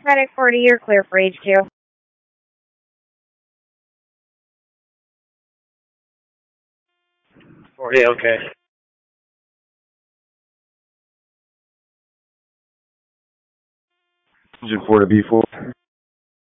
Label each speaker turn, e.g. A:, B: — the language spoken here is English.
A: Medic 40, you're clear for HQ.
B: 40, okay.
C: Engine 4 to B4.